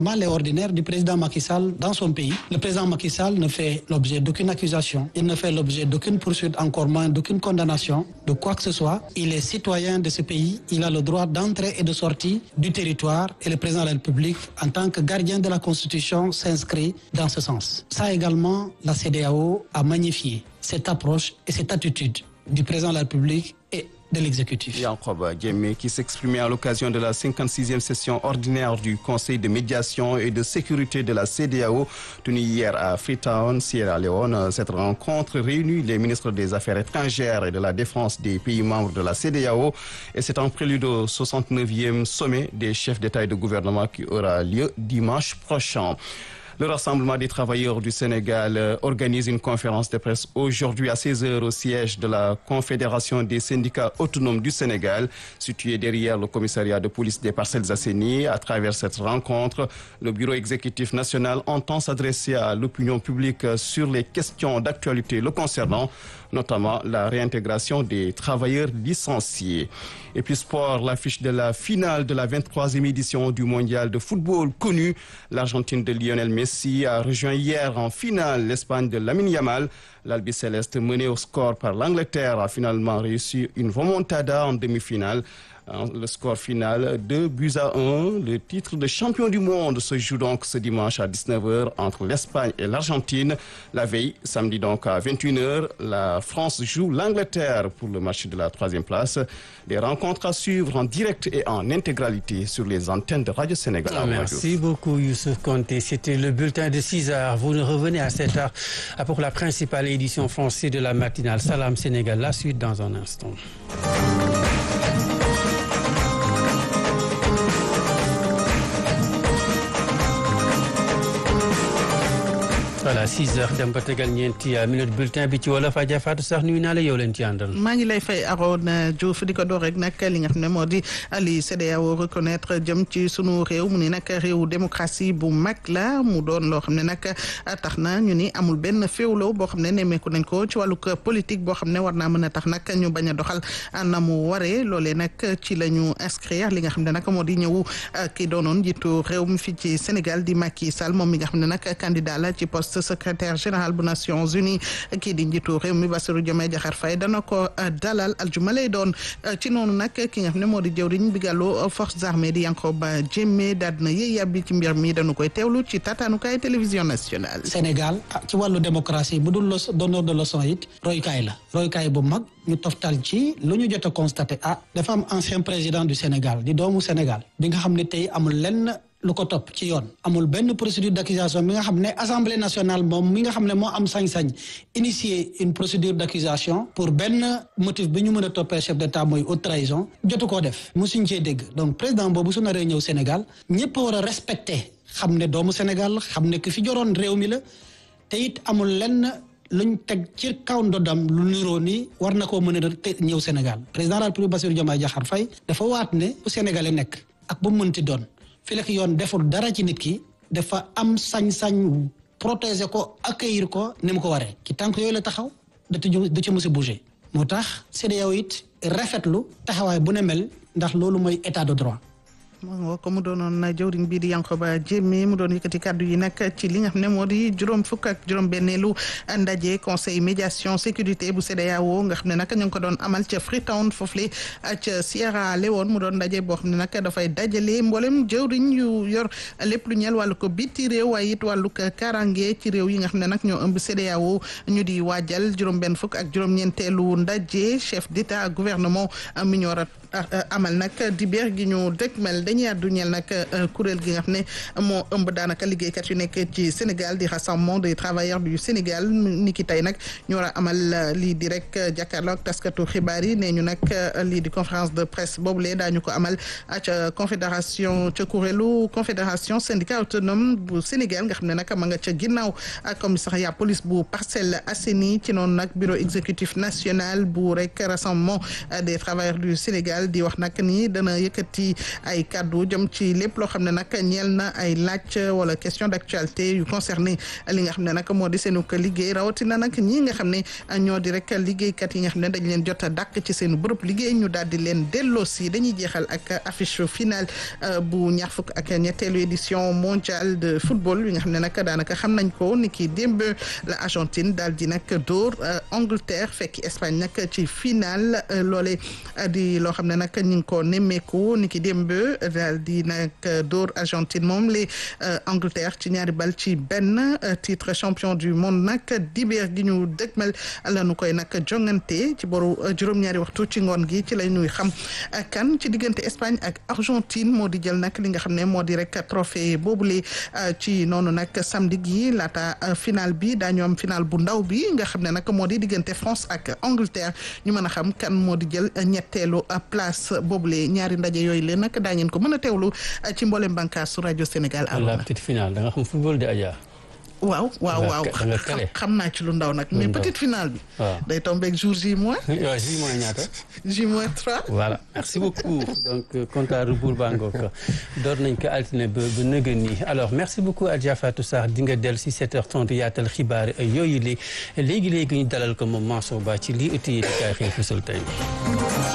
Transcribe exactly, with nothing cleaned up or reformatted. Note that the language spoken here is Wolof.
Mal et ordinaire du président Macky Sall dans son pays. Le président Macky Sall ne fait l'objet d'aucune accusation, il ne fait l'objet d'aucune poursuite, encore moins d'aucune condamnation, de quoi que ce soit. Il est citoyen de ce pays, il a le droit d'entrée et de sortie du territoire et le président de la République, en tant que gardien de la Constitution, s'inscrit dans ce sens. Ça également, la C E D E A O a magnifié cette approche et cette attitude du président de la République et de l'exécutif. Yankoba Diémé qui s'exprimait à l'occasion de la cinquante-sixième session ordinaire du Conseil de médiation et de sécurité de la C E D E A O tenue hier à Freetown, Sierra Leone. Cette rencontre réunit les ministres des Affaires étrangères et de la Défense des pays membres de la C E D E A O et c'est en prélude au soixante-neuvième sommet des chefs d'État et de gouvernement qui aura lieu dimanche prochain. Le Rassemblement des travailleurs du Sénégal organise une conférence de presse aujourd'hui à seize heures au siège de la Confédération des syndicats autonomes du Sénégal, situé derrière le commissariat de police des Parcelles Assainies. À travers cette rencontre, le Bureau exécutif national entend s'adresser à l'opinion publique sur les questions d'actualité le concernant, notamment la réintégration des travailleurs licenciés. Et puis sport, l'affiche de la finale de la vingt-troisième édition du mondial de football connu. L'Argentine de Lionel Messi a rejoint hier en finale l'Espagne de Lamine Yamal. L'Albiceleste, menée au score par l'Angleterre, a finalement réussi une remontada en demi-finale. Le score final, deux buts à un. Le titre de champion du monde se joue donc ce dimanche à dix-neuf heures entre l'Espagne et l'Argentine. La veille, samedi donc à vingt et une heures, la France joue l'Angleterre pour le match de la troisième place. Des rencontres à suivre en direct et en intégralité sur les antennes de Radio Sénégal. Merci beaucoup Youssouf Konté. C'était le bulletin de six heures. Vous nous revenez à sept heures pour la principale édition française de la matinale Salam Sénégal. La suite dans un instant. voilà six heures dem ba tegal ñeenti minute bulletin bi ci wolof Adja Fatou sax nuyu naa la yow leen ci àndal. maa ngi lay fay Arona Diouf di ko door rek nag li nga xam ne moo di li C E D E A O reconnaître jëm ci sunu réew mu ne nag réew démocratie bu mag la mu doon loo xam ne nag tax na ñu ni amul benn féewloo boo xam ne nemmeeku nañ ko ci wàllug politique boo xam ne war naa mën a tax nag ñu bañ a doxal na mu waree loolee nag ci la ñu inscrire li nga xam ne nag moo di ñëw ki doonoon jiitu réew mi fii ci Sénégal di Macky Sall moom mi nga xam ne nag candidat la ci poste secrétaire général bu Nations Unies kii di njiitu réew mi Bassirou Diomaye Diakhar Faye dana ko dalal aljuma lay doon ci noonu nag ki nga xam ne moo di jëwriñ bi gàllu forces armées di Yankoba Diémé daal na yéey yàbbi ci mbir mi dañu koy teewlu ci tataanukaay télévision nationale. Sénégal ci wàllu démocratie bu dul donneur de leçon it roykaay la roykaay bu mag ñu toftal ci lu ñu jot a constaté ah dafa am ancien président du Sénégal di doomu Sénégal bi nga xam ne tey amul lenn lu ko topp ci yoon amul benn procédure d'accusation mi nga xam ne assemblée nationale moom mi nga xam ne moo am sañ-sañ initier une procédure d'accusation pour benn motif bi ñu mën a toppee chef d'état mooy haute trahison jotu koo def musuñ cee dégg donc président boobu su naree ñëw Sénégal ñëpp war a respecter xam ne doomu Sénégal xam ne ki fi joroon réew mi la te it amul lenn luñ teg ci kaw ndodam lu niroo ni war na koo mën a ñëw Sénégal président de la République Bassirou Diomaye Diakhar Faye dafa waat ne bu Sénégalais nekk ak bu mënti doon fi la yoon deful dara ci nit ki dafa am sañ-sañ protéger ko accueillir ko ni mu ko waree ci tànk yooyu la taxaw da da ci mos a bouger moo tax C E D E A O it rafetlu taxawaay bu ne mel ndax loolu mooy état de droit. moo ko mu doonoon jëwriñ bii di Yankoba Diémé mu doon yëkkati kàddu yi nag ci li nga xam ne moo di juróom fukk ak juróom benneelu ndaje conseil médiation sécurité bu C E D E A O nga xam ne nag ñu ngi ko doon amal ca Freetown foofule ca Sierra Leone mu doon ndaje boo xam ne nag dafay dajale mboolem jëwriñ yu yor lépp lu ñeel wàllu ko biti réew waaye it wàllu ko karange ci réew yi nga xam ne nag ñoo ëmb C E D E A O ñu di waajal juróom benn fukk ak juróom ñeenteelu ndaje chef d'état gouvernement mi ñu war a amal nag di beer gi ñu dëgmal dañuy àddu ñeel nag kuréel gi nga xam ne moo ëmb daanaka liggéeykat yu nekk ci Sénégal di rassemblement des travailleurs du Sénégal ni ki tey nag ñu war a amal lii di rek jàkkaarloo ak taskatu xibaar yi nee ñu nag lii di conférence de presse boobule daañu ko amal ca confédération ca kuréelu confédération syndicat autonome bu Sénégal nga xam ne nag ma nga ca ginnaaw commissariat police bu Parcelles Assainies ci noonu nag bureau exécutif national bu rek rassemblement des travailleurs du Sénégal mondial di wax nag ni dana yëkkati ay kaddu jëm ci lépp loo xam ne nag ñeel na ay laaj wala question d'actualité yu concerné li nga xam ne nag moo di seenu ko liggéey rawatina nag ñi nga xam ne ñoo di rek liggéeykat yi nga xam ne dañ leen jot a dàkk ci seenu bërëb liggéey ñu daal di leen delloosi dañuy jeexal ak affiche finale bu ñaar fukk ak ñetteelu édition mondiale de football bi nga xam ne nag daanaka xam nañ ko ni ki démb la Argentine daal di nag dóor Angleterre fekki Espagne nag ci finale loole di loo xam ne nag ñu ngi ko nemmeeku ni ki démb daal di nag dóor Argentine moom les Angleterre ci ñaari bal ci benn titre champion du monde nag dibéer gi ñu dëgmal la nu koy nag jongante ci boru juróom-ñaari waxtu ci ngoon gi ci la ñuy xam kan ci diggante Espagne ak Argentine moo di jël nag li nga xam ne moo di rek trophée boobule ci noonu nag samedi gi laata final bi daañu am final bu ndaw bi nga xam ne nag moo di diggante France ak Angleterre ñu mën a xam kan moo di jël ñetteelu place boobule ñaari ndaje yooyu leen nag daa ngeen ko mën a teewlu ci mboolem bànqaasu rajo Sénégal. la petite finale da nga xam football de Adja. waaw waaw waaw xam naa ci lu ndaw nag mais petite finale bi. waaw day tombeeg jour J moins. waaw J moins ñaata. J moins trois. voilà merci beaucoup donc compte à rebours baa ngoog door nañ ko altine ba ba nëgën nii alors merci beaucoup Adja Fatou Sarr di nga dellu si sept heures trente yaatal xibaar yooyu léegi léegi léegi ñu dalal ko moom Mansour Ba ci lii ëtt yi di kaay xëy fësal tey.